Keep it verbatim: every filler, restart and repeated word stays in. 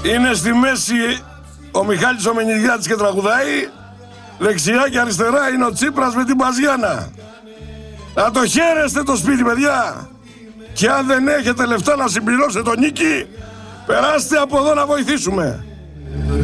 Είναι στη μέση ο Μιχάλης ο Μενιδιάτης και τραγουδάει. Δεξιά και αριστερά είναι ο Τσίπρας με την Μπαζιάνα. Να το χαίρεστε το σπίτι, παιδιά. Και αν δεν έχετε λεφτά να συμπληρώσετε τον νίκη, περάστε από εδώ να βοηθήσουμε.